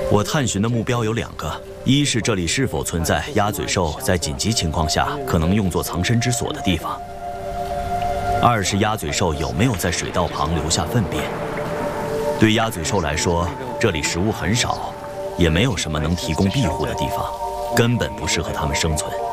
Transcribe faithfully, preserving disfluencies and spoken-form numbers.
我探寻的目标有两个：一是这里是否存在鸭嘴兽在紧急情况下可能用作藏身之所的地方；二是鸭嘴兽有没有在水道旁留下粪便。对鸭嘴兽来说，这里食物很少，也没有什么能提供庇护的地方，根本不适合它们生存。